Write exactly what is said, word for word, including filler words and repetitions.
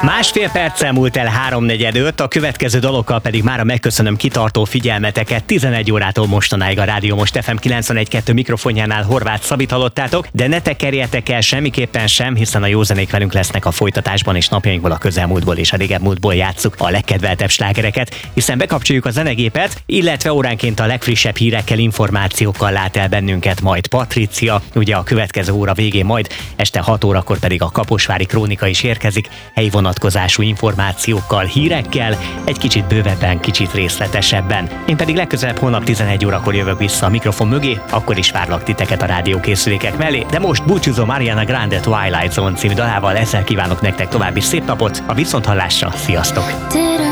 Másfél perccel múlt el háromnegyed öt, a következő dalokkal pedig mára megköszönöm kitartó figyelmeteket. tizenegy órától mostanáig a Rádió Most ef em kilencvenegy kettő mikrofonjánál Horváth Szabit hallottátok, de ne tekerjetek el semmiképpen sem, hiszen a jó zenék velünk lesznek a folytatásban, és napjainkból, a közelmúltból és a régebb múltból játsszuk a legkedveltebb slágereket, hiszen bekapcsoljuk a zenegépet, illetve óránként a legfrissebb hírekkel, információkkal lát el bennünket majd Patricia, ugye a következő óra végén majd este hat órakor pedig a Kaposvári Krónika is érkezik, helyi vonatkozású információkkal, hírekkel, egy kicsit bővebben, kicsit részletesebben. Én pedig legközelebb holnap tizenegy órakor jövök vissza a mikrofon mögé, akkor is várlak titeket a rádiókészülékek mellé, de most búcsúzom Ariana Grande Twilight Zone című dalával, ezzel kívánok nektek további szép napot, a viszonthallásra, sziasztok!